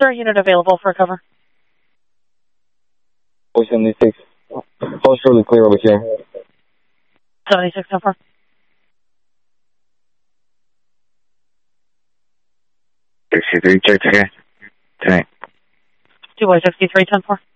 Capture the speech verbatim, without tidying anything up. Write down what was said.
Third unit available for cover. four seventy-six. Hold surely clear over here. seventy-six ten four. sixty-three, check again. Tonight. two by sixty-three ten four.